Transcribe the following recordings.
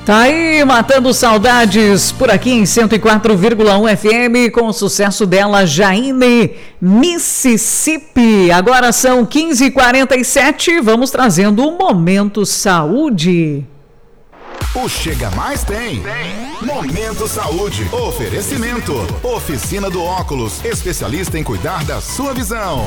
Tá aí, matando saudades por aqui em 104,1 FM com o sucesso dela, Jaine, Mississippi. Agora são 15h47, vamos trazendo o Momento Saúde. O Chega Mais tem. Momento Saúde. Oferecimento. Oficina do Óculos. Especialista em cuidar da sua visão.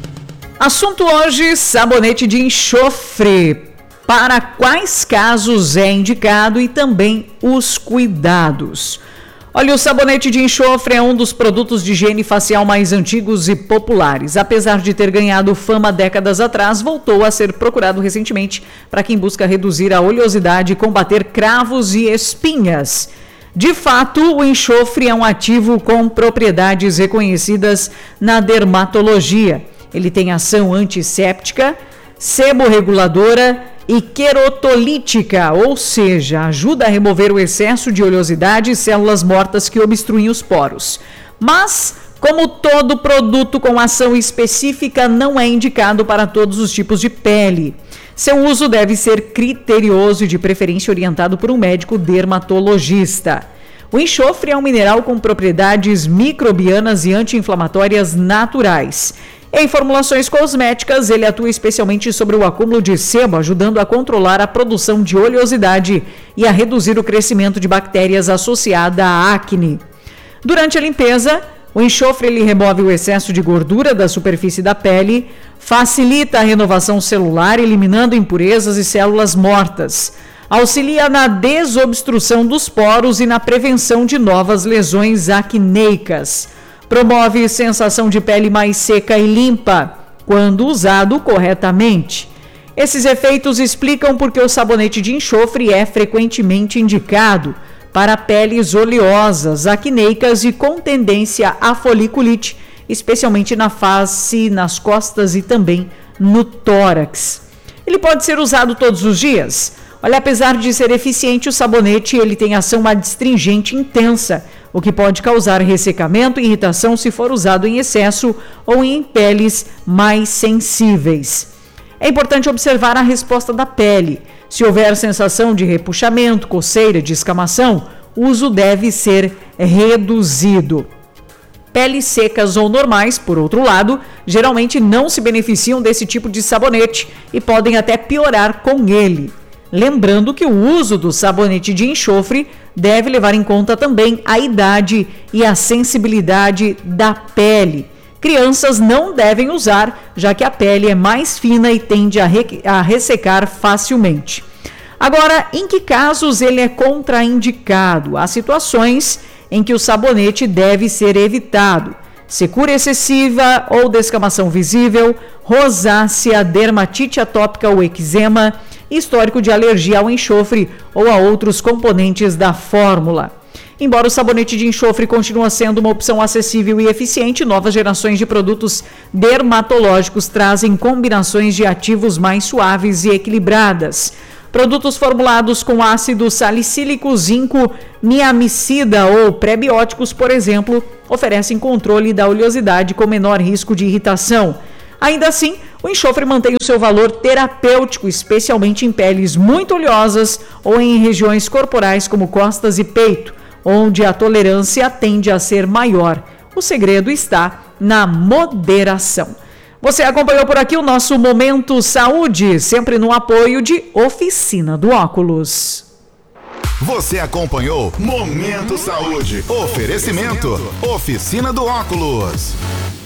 Assunto hoje, sabonete de enxofre. Para quais casos é indicado e também os cuidados. Olha, o sabonete de enxofre é um dos produtos de higiene facial mais antigos e populares. Apesar de ter ganhado fama décadas atrás, voltou a ser procurado recentemente para quem busca reduzir a oleosidade e combater cravos e espinhas. De fato, o enxofre é um ativo com propriedades reconhecidas na dermatologia. Ele tem ação antisséptica, seborreguladora e querotolítica, ou seja, ajuda a remover o excesso de oleosidade e células mortas que obstruem os poros. Mas, como todo produto com ação específica, não é indicado para todos os tipos de pele. Seu uso deve ser criterioso e de preferência orientado por um médico dermatologista. O enxofre é um mineral com propriedades microbianas e anti-inflamatórias naturais. Em formulações cosméticas, ele atua especialmente sobre o acúmulo de sebo, ajudando a controlar a produção de oleosidade e a reduzir o crescimento de bactérias associada à acne. Durante a limpeza, o enxofre ele remove o excesso de gordura da superfície da pele, facilita a renovação celular, eliminando impurezas e células mortas. Auxilia na desobstrução dos poros e na prevenção de novas lesões acneicas. Promove sensação de pele mais seca e limpa, quando usado corretamente. Esses efeitos explicam por que o sabonete de enxofre é frequentemente indicado para peles oleosas, acneicas e com tendência à foliculite, especialmente na face, nas costas e também no tórax. Ele pode ser usado todos os dias. Olha, apesar de ser eficiente, o sabonete ele tem ação adstringente intensa, o que pode causar ressecamento e irritação se for usado em excesso ou em peles mais sensíveis. É importante observar a resposta da pele. Se houver sensação de repuxamento, coceira, descamação, o uso deve ser reduzido. Peles secas ou normais, por outro lado, geralmente não se beneficiam desse tipo de sabonete e podem até piorar com ele. Lembrando que o uso do sabonete de enxofre deve levar em conta também a idade e a sensibilidade da pele. Crianças não devem usar, já que a pele é mais fina e tende a ressecar facilmente. Agora, em que casos ele é contraindicado? Há situações em que o sabonete deve ser evitado. Secura excessiva ou descamação visível, rosácea, dermatite atópica ou eczema, histórico de alergia ao enxofre ou a outros componentes da fórmula. Embora o sabonete de enxofre continue sendo uma opção acessível e eficiente, novas gerações de produtos dermatológicos trazem combinações de ativos mais suaves e equilibradas. Produtos formulados com ácido salicílico, zinco, niamicida ou prebióticos, por exemplo, oferecem controle da oleosidade com menor risco de irritação. Ainda assim, o enxofre mantém o seu valor terapêutico, especialmente em peles muito oleosas ou em regiões corporais como costas e peito, onde a tolerância tende a ser maior. O segredo está na moderação. Você acompanhou por aqui o nosso Momento Saúde, sempre no apoio de Oficina do Óculos. Você acompanhou Momento Saúde. Oferecimento Oficina do Óculos.